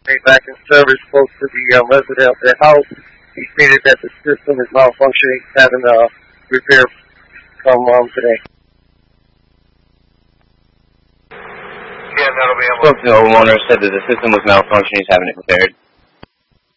made back in service close to the resident of their house. He stated that the system is malfunctioning, having a repair come today. Yeah, that'll be able. Spoke to the homeowner, said that the system was malfunctioning, he's having it repaired.